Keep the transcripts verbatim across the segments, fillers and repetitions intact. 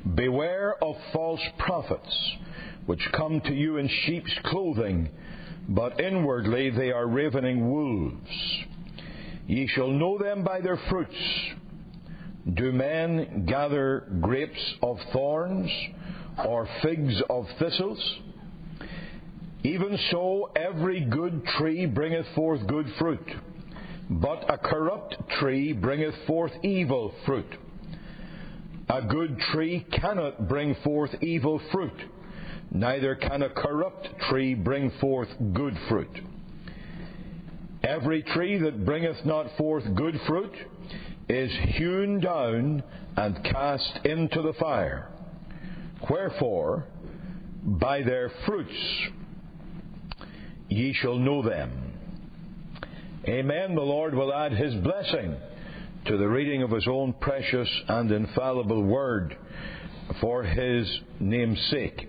Beware of false prophets, which come to you in sheep's clothing, but inwardly they are ravening wolves. Ye shall know them by their fruits. Do men gather grapes of thorns, or figs of thistles? Even so, every good tree bringeth forth good fruit, but a corrupt tree bringeth forth evil fruit. A good tree cannot bring forth evil fruit, neither can a corrupt tree bring forth good fruit. Every tree that bringeth not forth good fruit is hewn down and cast into the fire. Wherefore, by their fruits ye shall know them. Amen. The Lord will add His blessing to the reading of His own precious and infallible Word for His name's sake.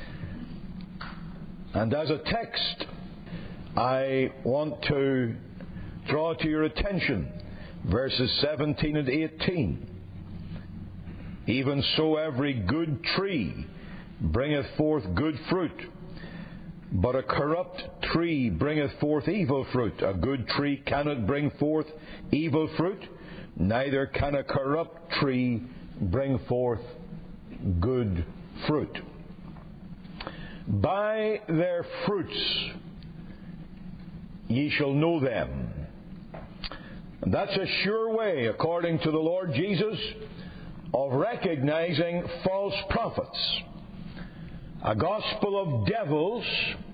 And as a text, I want to draw to your attention verses seventeen and eighteen. Even so every good tree bringeth forth good fruit, but a corrupt tree bringeth forth evil fruit. A good tree cannot bring forth evil fruit, neither can a corrupt tree bring forth good fruit. By their fruits ye shall know them. And that's a sure way, according to the Lord Jesus, of recognizing false prophets. A gospel of devils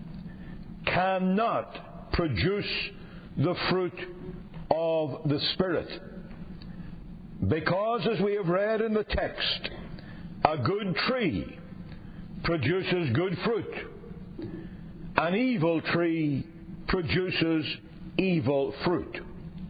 cannot produce the fruit of the Spirit. Because, as we have read in the text, a good tree produces good fruit. An evil tree produces evil fruit.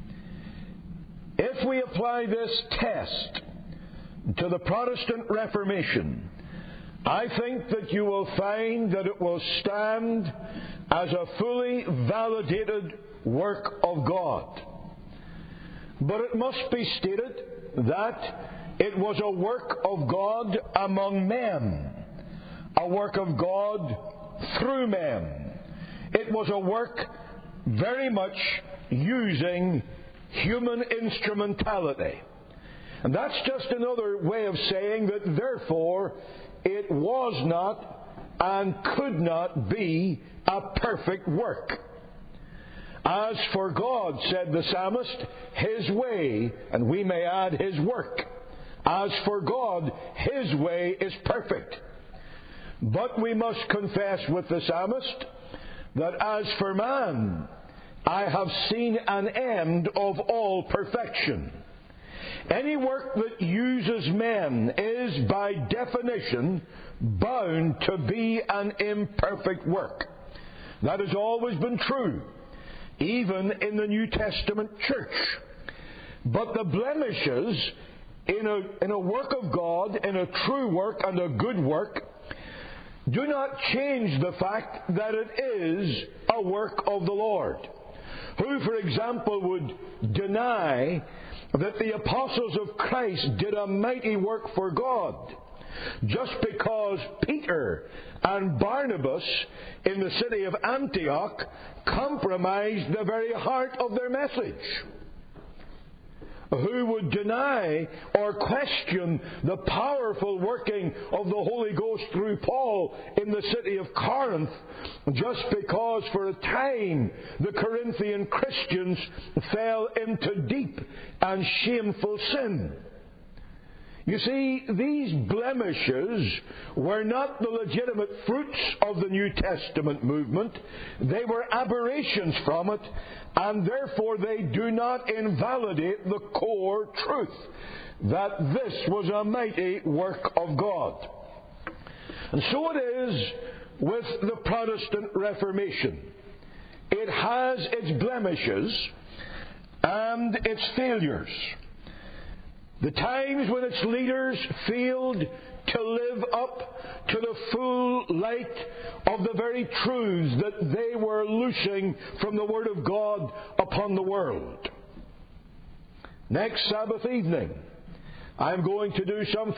If we apply this test to the Protestant Reformation, I think that you will find that it will stand as a fully validated work of God. But it must be stated that it was a work of God among men, a work of God through men. It was a work very much using human instrumentality. And that's just another way of saying that therefore it was not and could not be a perfect work. As for God, said the psalmist, His way, and we may add His work. As for God, His way is perfect. But we must confess with the psalmist that as for man, I have seen an end of all perfection. Any work that uses men is by definition bound to be an imperfect work. That has always been true, even in the New Testament church. But the blemishes in a, in a work of God, in a true work and a good work, do not change the fact that it is a work of the Lord. Who, for example, would deny that the apostles of Christ did a mighty work for God just because Peter and Barnabas in the city of Antioch compromised the very heart of their message? Who would deny or question the powerful working of the Holy Ghost through Paul in the city of Corinth just because for a time the Corinthian Christians fell into deep and shameful sin? You see, these blemishes were not the legitimate fruits of the New Testament movement. They were aberrations from it, and therefore they do not invalidate the core truth that this was a mighty work of God. And so it is with the Protestant Reformation. It has its blemishes and its failures. The times when its leaders failed to live up to the full light of the very truths that they were loosing from the Word of God upon the world. Next Sabbath evening, I'm going to do something